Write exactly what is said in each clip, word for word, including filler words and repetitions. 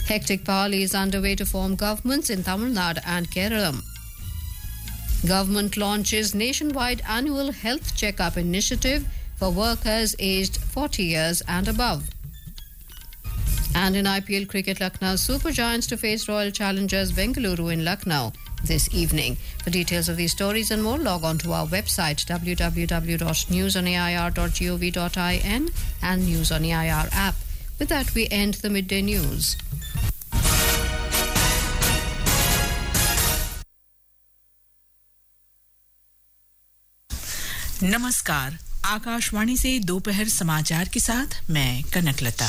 Hectic parley is underway to form governments in Tamil Nadu and Kerala. Government launches nationwide annual health checkup initiative for workers aged forty years and above. And in I P L cricket, Lucknow Super Giants to face Royal Challengers Bengaluru in Lucknow this evening. For details of these stories and more, log on to our website w w w dot news on a i r dot gov dot in and News on A I R app. With that, we end the midday news. नमस्कार, आकाशवाणी से दोपहर समाचार के साथ मैं कनकलता।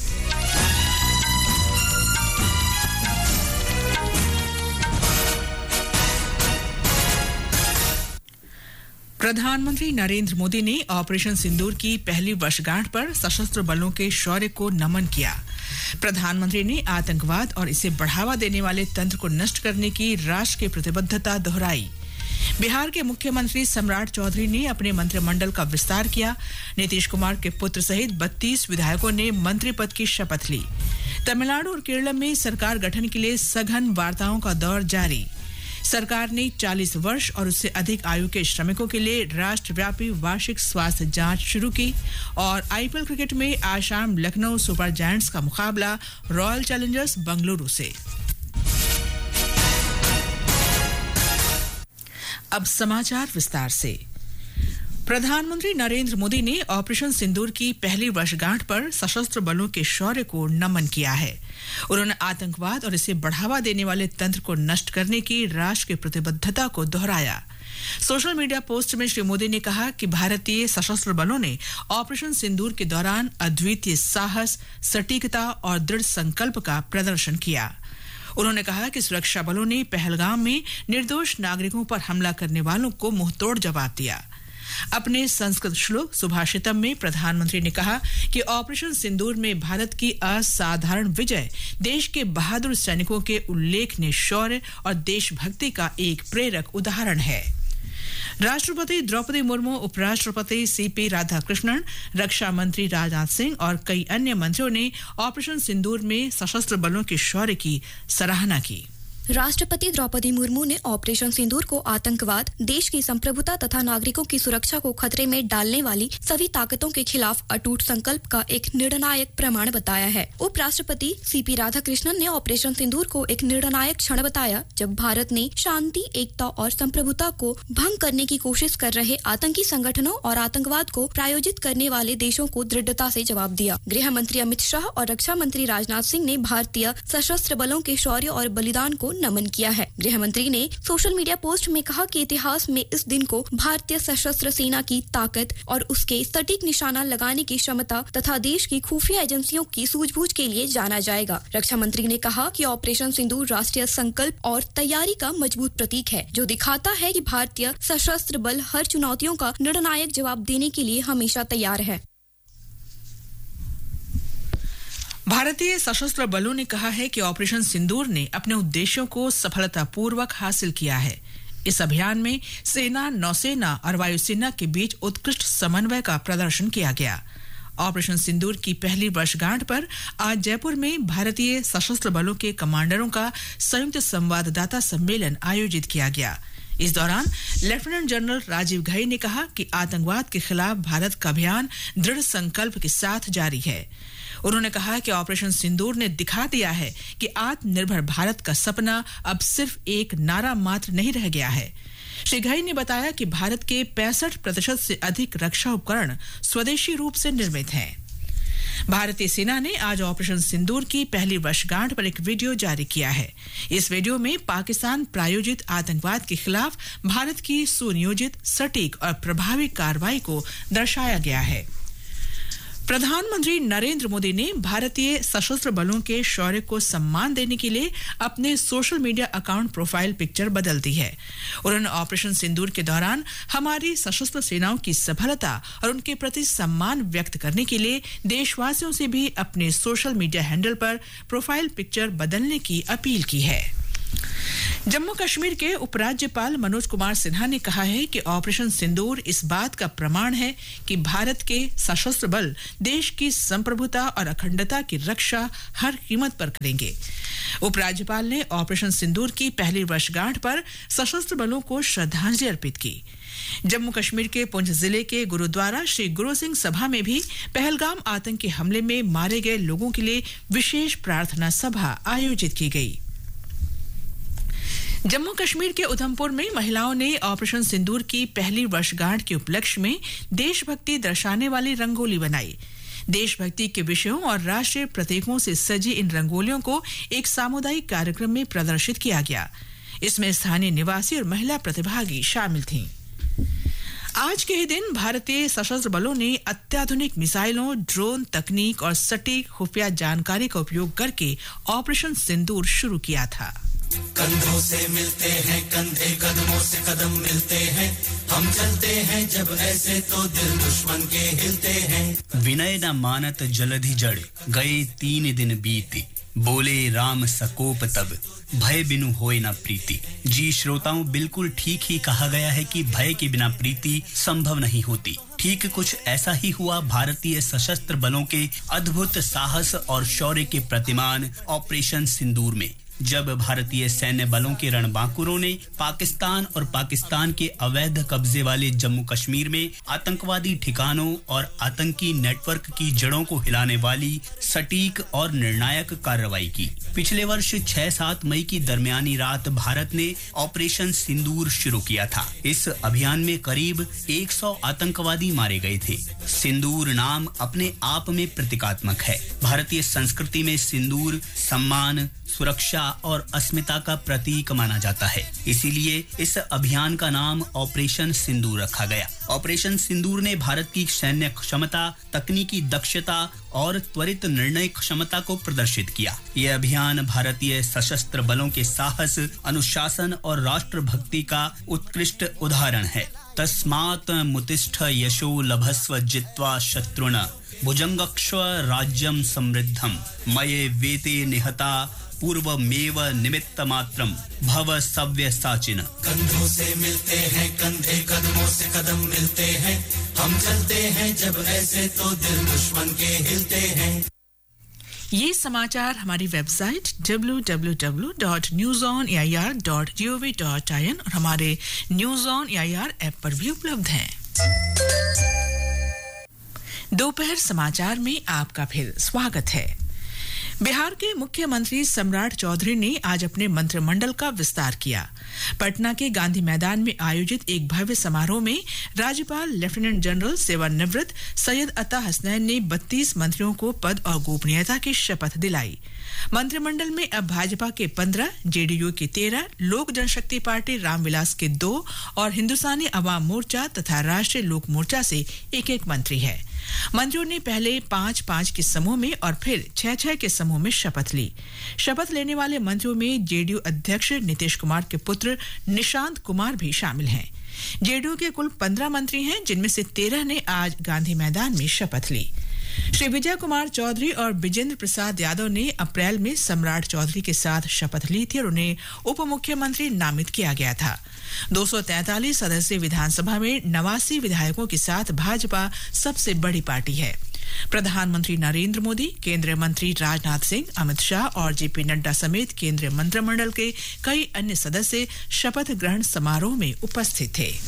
प्रधानमंत्री नरेंद्र मोदी ने operation सिंदूर की पहली वर्षगांठ पर सशस्त्र बलों के शौर्य को नमन किया। प्रधानमंत्री ने आतंकवाद और इसे बढ़ावा देने वाले तंत्र को नष्ट करने की राष्ट्र की प्रतिबद्धता दोहराई। बिहार के मुख्यमंत्री सम्राट चौधरी ने अपने मंत्रिमंडल का विस्तार किया। नीतीश कुमार के पुत्र सहित बत्तीस विधायकों ने मंत्री पद की शपथ ली। तमिलनाडु और केरल में सरकार गठन के लिए सघन वार्ताओं का दौर जारी। सरकार ने चालीस वर्ष और उससे अधिक आयु के श्रमिकों के लिए राष्ट्रव्यापी वार्षिक स्वास्थ्य जांच शुरू की। और आई पी एल क्रिकेट में आज शाम लखनऊ सुपर जायंट्स का मुकाबला रॉयल चैलेंजर्स बेंगलुरु से। अब समाचार विस्तार से। प्रधानमंत्री नरेंद्र मोदी ने ऑपरेशन सिंदूर की पहली वर्षगांठ पर सशस्त्र बलों के शौर्य को नमन किया है। उन्होंने आतंकवाद और इसे बढ़ावा देने वाले तंत्र को नष्ट करने की राष्ट्र की प्रतिबद्धता को दोहराया। सोशल मीडिया पोस्ट में श्री मोदी ने कहा कि भारतीय सशस्त्र बलों ने ऑपरेशन सिंदूर के दौरान अद्वितीय साहस, सटीकता और दृढ़ संकल्प का प्रदर्शन किया। उन्होंने कहा कि सुरक्षा बलों ने पहलगाम में निर्दोष नागरिकों पर हमला करने वालों को मुंहतोड़ जवाब दिया। अपने संस्कृत श्लोक सुभाषितम में प्रधानमंत्री ने कहा कि ऑपरेशन सिंदूर में भारत की असाधारण विजय देश के बहादुर सैनिकों के उल्लेखनीय शौर्य और देशभक्ति का एक प्रेरक उदाहरण है। राष्ट्रपति द्रौपदी मुर्मू, उपराष्ट्रपति सी पी राधाकृष्णन, रक्षा मंत्री राजनाथ सिंह और कई अन्य मंत्रियों ने ऑपरेशन सिंदूर में सशस्त्र बलों के शौर्य की सराहना की। राष्ट्रपति द्रौपदी मुर्मू ने ऑपरेशन सिंदूर को आतंकवाद, देश की संप्रभुता तथा नागरिकों की सुरक्षा को खतरे में डालने वाली सभी ताकतों के खिलाफ अटूट संकल्प का एक निर्णायक प्रमाण बताया है। उपराष्ट्रपति सी पी राधाकृष्णन ने ऑपरेशन सिंदूर को एक निर्णायक क्षण बताया जब भारत ने शांति, एकता और संप्रभुता को भंग करने की कोशिश कर रहे आतंकी संगठनों और आतंकवाद को प्रायोजित करने वाले देशों को दृढ़ता से जवाब दिया। गृह मंत्री अमित शाह और रक्षा मंत्री राजनाथ सिंह ने भारतीय सशस्त्र बलों के शौर्य और बलिदान को नमन किया है। गृह मंत्री ने सोशल मीडिया पोस्ट में कहा कि इतिहास में इस दिन को भारतीय सशस्त्र सेना की ताकत और उसके सटीक निशाना लगाने की क्षमता तथा देश की खुफिया एजेंसियों की सूझबूझ के लिए जाना जाएगा। रक्षा मंत्री ने कहा कि ऑपरेशन सिंदूर राष्ट्रीय संकल्प और तैयारी का मजबूत प्रतीक है जो दिखाता है कि भारतीय सशस्त्र बल हर चुनौतियों का निर्णायक जवाब देने के लिए हमेशा तैयार है। भारतीय सशस्त्र बलों ने कहा है कि ऑपरेशन सिंदूर ने अपने उद्देश्यों को सफलतापूर्वक हासिल किया है। इस अभियान में सेना, नौसेना और वायुसेना के बीच उत्कृष्ट समन्वय का प्रदर्शन किया गया। ऑपरेशन सिंदूर की पहली वर्षगांठ पर आज जयपुर में भारतीय सशस्त्र बलों के कमांडरों का संयुक्त संवाददाता सम्मेलन आयोजित किया गया। इस दौरान लेफ्टिनेंट जनरल राजीव घई ने कहा कि आतंकवाद के खिलाफ भारत का अभियान दृढ़ संकल्प के साथ जारी है। उन्होंने कहा कि ऑपरेशन सिंदूर ने दिखा दिया है कि आत्मनिर्भर भारत का सपना अब सिर्फ एक नारा मात्र नहीं रह गया है। श्री घई ने बताया कि भारत के पैंसठ प्रतिशत से अधिक रक्षा उपकरण स्वदेशी रूप से निर्मित हैं। भारतीय सेना ने आज ऑपरेशन सिंदूर की पहली वर्षगांठ पर एक वीडियो जारी किया है। इस वीडियो में पाकिस्तान प्रायोजित आतंकवाद के खिलाफ भारत की सुनियोजित, सटीक और प्रभावी कार्रवाई को दर्शाया गया है। प्रधानमंत्री नरेंद्र मोदी ने भारतीय सशस्त्र बलों के शौर्य को सम्मान देने के लिए अपने social media account profile picture बदल दी है। उन्होंने ऑपरेशन सिंदूर के दौरान हमारी सशस्त्र सेनाओं की सफलता और उनके प्रति सम्मान व्यक्त करने के लिए देशवासियों से भी अपने सोशल मीडिया हैंडल पर प्रोफाइल पिक्चर बदलने की अपील की है। जम्मू कश्मीर के उपराज्यपाल मनोज कुमार सिन्हा ने कहा है कि ऑपरेशन सिंदूर इस बात का प्रमाण है कि भारत के सशस्त्र बल देश की संप्रभुता और अखंडता की रक्षा हर कीमत पर करेंगे। उपराज्यपाल ने ऑपरेशन सिंदूर की पहली वर्षगांठ पर सशस्त्र बलों को श्रद्धांजलि अर्पित की। जम्मू कश्मीर के पुंछ जिले के गुरुद्वारा श्री गुरु सिंह सभा में भी पहलगाम आतंकी हमले में मारे गए लोगों के लिए विशेष प्रार्थना सभा आयोजित की गई। जम्मू कश्मीर के उधमपुर में महिलाओं ने ऑपरेशन सिंदूर की पहली वर्षगांठ के उपलक्ष्य में देशभक्ति दर्शाने वाली रंगोली बनाई। देशभक्ति के विषयों और राष्ट्रीय प्रतीकों से सजी इन रंगोलियों को एक सामुदायिक कार्यक्रम में प्रदर्शित किया गया। इसमें स्थानीय निवासी और महिला प्रतिभागी शामिल थीं। आज के ही दिन भारतीय सशस्त्र बलों ने अत्याधुनिक मिसाइलों, ड्रोन तकनीक और सटीक खुफिया जानकारी का उपयोग करके ऑपरेशन सिंदूर शुरू किया था। कंधों से मिलते हैं कंधे, कदमों से कदम मिलते हैं, हम चलते हैं जब ऐसे तो दिल दुश्मन के हिलते हैं। विनय न मानत जलधि जड़, गए तीन दिन बीती, बोले राम सकोप तब, भय बिनु होए न प्रीति। जी श्रोताओं, बिल्कुल ठीक ही कहा गया है कि भय के बिना प्रीति संभव नहीं होती। ठीक कुछ ऐसा ही हुआ भारतीय सशस्त्र बलों के अद्भुत साहस और शौर्य के प्रतिमान ऑपरेशन सिंदूर में। जब भारतीय सैन्य बलों के रणबांकुरों ने पाकिस्तान और पाकिस्तान के अवैध कब्जे वाले जम्मू कश्मीर में आतंकवादी ठिकानों और आतंकी नेटवर्क की जड़ों को हिलाने वाली सटीक और निर्णायक कार्रवाई की। पिछले वर्ष छह सात मई की दरमियानी रात भारत ने ऑपरेशन सिंदूर शुरू किया था। इस अभियान में करीब सौ आतंकवादी मारे गए थे। सिंदूर नाम अपने आप में प्रतीकात्मक है। भारतीय संस्कृति में सिंदूर सम्मान, सुरक्षा और अस्मिता का प्रतीक माना जाता है। इसीलिए इस अभियान का नाम ऑपरेशन सिंदूर रखा गया। ऑपरेशन सिंदूर ने भारत की सैन्य क्षमता, तकनीकी दक्षता और त्वरित निर्णय क्षमता को प्रदर्शित किया। यह अभियान भारतीय सशस्त्र बलों के साहस, अनुशासन और राष्ट्रभक्ति का उत्कृष्ट उदाहरण है। तस्मात् मुतिष्ठ यशो लभस्व जित्वा शत्रुन, भुजंगक्ष्व राज्यम समृद्धम, मये वेते निहता पूर्वमेव निमित्त मात्रम, भव सव्य साचिन। कंधों से मिलते हैं कंधे, कदमों से कदम मिलते हैं, हम चलते हैं जब ऐसे तो दिल दुश्मन के हिलते हैं। ये समाचार हमारी website W W W dot news on A I R dot G O V dot I N और हमारे news on A I R app पर भी उपलब्ध हैं। दोपहर समाचार में आपका फिर स्वागत है। बिहार के मुख्यमंत्री सम्राट चौधरी ने आज अपने मंत्रिमंडल का विस्तार किया। पटना के गांधी मैदान में आयोजित एक भव्य समारोह में राज्यपाल लेफ्टिनेंट जनरल सेवानिवृत्त सैयद अता हसनैन ने बत्तीस मंत्रियों को पद और गोपनीयता की शपथ दिलाई। मंत्रिमंडल में अब भाजपा के पंद्रह, जेडीयू के तेरह, लोक जनशक्ति पार्टी रामविलास के दो और हिंदुस्तानी अवाम मोर्चा तथा राष्ट्रीय लोक मोर्चा से एक एक मंत्री है। मंत्रियों ने पहले पांच पांच के समूह में और फिर छह छह के समूह में शपथ ली। शपथ लेने वाले मंत्रियों में जेडीयू अध्यक्ष नीतीश कुमार के पुत्र निशांत कुमार भी शामिल हैं। जेडीयू के कुल पंद्रह मंत्री हैं, जिनमें से तेरह ने आज गांधी मैदान में शपथ ली। श्री विजय कुमार चौधरी और विजेंद्र प्रसाद यादव ने अप्रैल में सम्राट चौधरी के साथ शपथ ली थी और उन्हें उप मुख्यमंत्री नामित किया गया था। दो सौ तैंतालीस सदस्यीय विधानसभा में नवासी विधायकों के साथ भाजपा सबसे बड़ी पार्टी है। प्रधानमंत्री नरेंद्र मोदी, केंद्रीय मंत्री राजनाथ सिंह, अमित शाह और जेपी नड्डा समेत केंद्रीय मंत्रिमंडल के कई अन्य सदस्य शपथ ग्रहण समारोह में उपस्थित थे।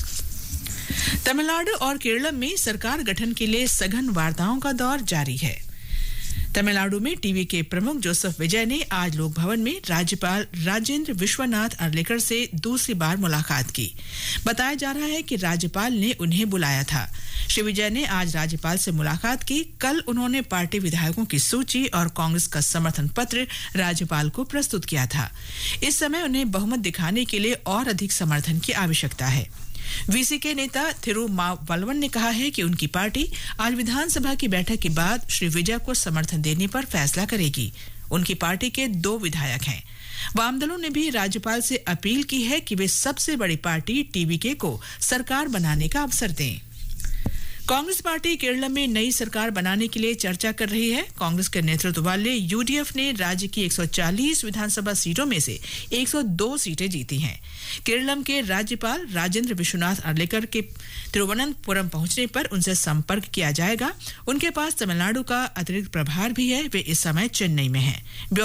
तमिलनाडु और केरल में सरकार गठन के लिए सघन वार्ताओं का दौर जारी है। तमिलनाडु में टीवी के प्रमुख जोसेफ विजय ने आज लोक भवन में राज्यपाल राजेंद्र विश्वनाथ अर्लेकर से दूसरी बार मुलाकात की। बताया जा रहा है कि राज्यपाल ने उन्हें बुलाया था। श्री विजय ने आज राज्यपाल से मुलाकात की। कल उन्होंने पार्टी विधायकों की सूची और कांग्रेस का समर्थन पत्र राज्यपाल को प्रस्तुत किया था। इस समय उन्हें बहुमत दिखाने के लिए और अधिक समर्थन की आवश्यकता है। वीसी के नेता थिरुमावलवन ने कहा है कि उनकी पार्टी आज विधानसभा की बैठक के बाद श्री विजय को समर्थन देने पर फैसला करेगी। उनकी पार्टी के दो विधायक हैं। वामदलों ने भी राज्यपाल से अपील की है कि वे सबसे बड़ी पार्टी टीवीके को सरकार बनाने का अवसर दें। कांग्रेस पार्टी केरल में नई सरकार बनाने के लिए चर्चा कर रही है। कांग्रेस के नेतृत्व वाले यूडीएफ ने राज्य की एक सौ चालीस विधानसभा सीटों में से एक सौ दो सीटें जीती हैं। केरल के राज्यपाल राजेंद्र विश्वनाथ अर्लेकर के तिरुवनंतपुरम पहुंचने पर उनसे संपर्क किया जाएगा। उनके पास तमिलनाडु का अतिरिक्त प्रभार भी है। वे इस समय चेन्नई में हैं।